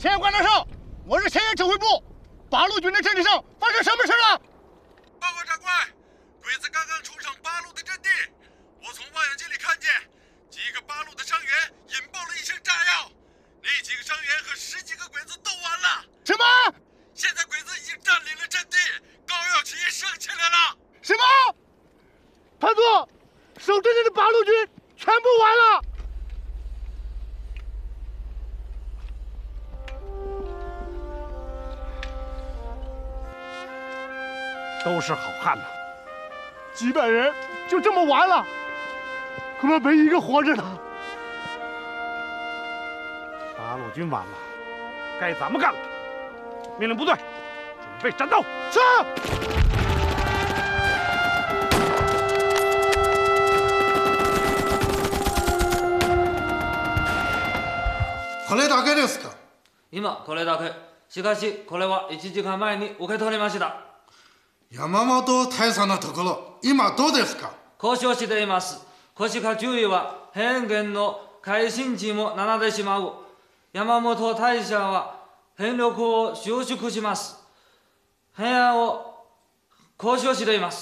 前关长上，我是前沿指挥部，八路军的阵地上发生什么事了？ 报告长官，鬼子刚刚冲上八路的阵地，我从望远镜里看见几个八路的伤员引爆了一声炸药，那几个伤员和10几个鬼子都完了。 什么？ 现在鬼子已经占领了阵地，高要旗升起来了。 什么？团座，守阵地的八路军全部完了。都是好汉呐，几百人就这么完了，恐怕没一个活着的。八路军完了，该咱们干了。命令部队准备战斗。是。 これだけですか？ 今これだけ。しかしこれは1時間前に受け取りました。 山本大佐のところ、今どうですか？ 交渉しています。腰か注意は変源の改心値も7でしまう。山本大佐は兵力を収縮します。平安を交渉しています。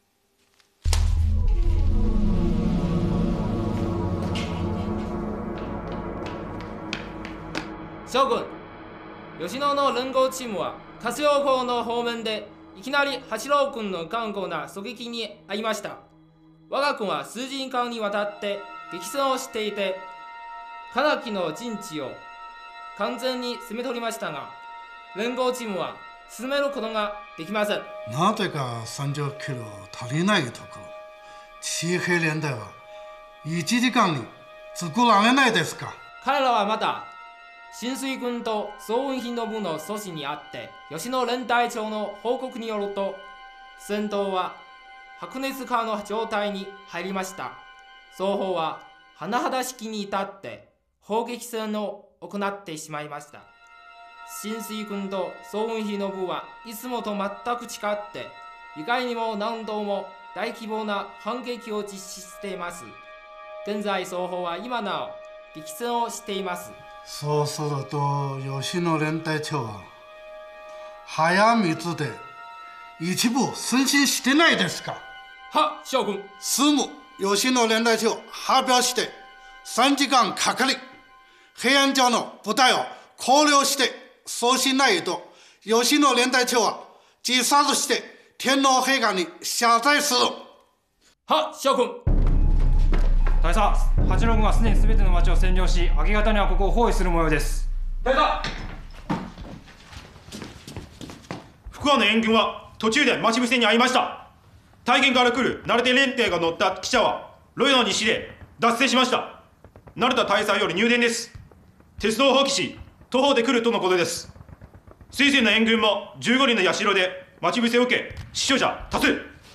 将軍、吉野の連合チームは活用港の方面でいきなり八郎君の頑固な狙撃に遭いました。我が軍は数時間にわたって激戦をしていて、かなりの陣地を完全に攻め取りましたが、連合チームは進めることができません。 なぜか30キロ足りないところ、地平連隊は1時間に作られないですか？ 彼らはまた新水軍と総雲日の部の阻止にあって、吉野連隊長の報告によると、戦闘は白熱化の状態に入りました。双方は甚だしきに至って砲撃戦を行ってしまいました。新水軍と総雲日の部はいつもと全く違って、意外にも何度も大規模な反撃を実施しています。現在双方は今なお激戦をしています。 そうすると吉野連隊長は早水で一部推進してないですか？ は、将軍。 すぐ吉野連隊長発表して3時間かかり、平安城の部隊を考慮してそうしないと吉野連隊長は自殺して天皇陛下に謝罪する。 は、将軍。 大佐、八郎軍はすでに全ての町を占領し、明け方にはここを包囲する模様です。 大佐。 福和の援軍は途中で待ち伏せに遭いました。大元から来る成田連隊が乗った汽車はロイの西で脱線しました。成田大佐より入電です。鉄道を放棄し徒歩で来るとのことです。水仙の援軍も15人の社で待ち伏せを受け、死傷者多数。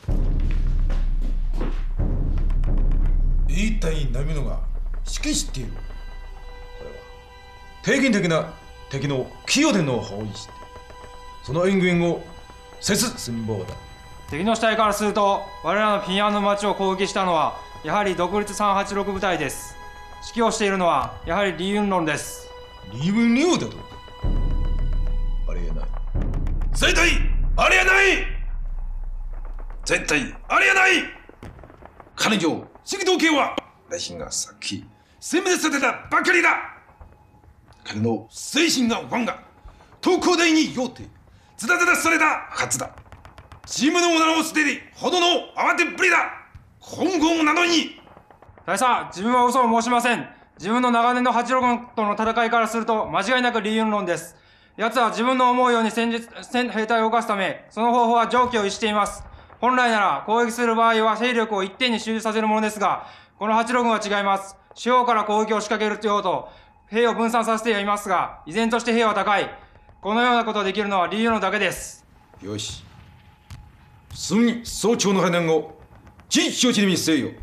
一体波野が指揮している。これは低減的な敵の寄与での包囲して、その援軍をせす寸法だ。 敵の主体からすると、我らの平安の町を攻撃したのはやはり独立386部隊です。指揮をしているのはやはり李雲龍です。 李雲龍だと？ありえない。絶対ありえない。絶対ありえない。彼女指揮統計は私がさっき殲滅させたばかりだ。彼の精神が我が東工大によってズタズタされたはずだ。チームの名を捨てるほどの慌てっぷりだ。今後なのに。 大佐、自分は嘘を申しません。自分の長年の八郎軍との戦いからすると間違いなく李雲龍です。奴は自分の思うように兵隊を動かすため、その方法は常軌を逸しています。本来なら攻撃する場合は兵力を一点に集中させるものですが、この八郎軍は違います。四方から攻撃を仕掛けるというと兵を分散させてはいますが、依然として兵は高い。このようなことができるのは李雲龍だけです。 よし、すぐに総長の判断を実証地に見せよ。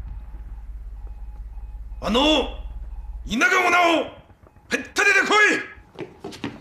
田舎者をへった出てこい。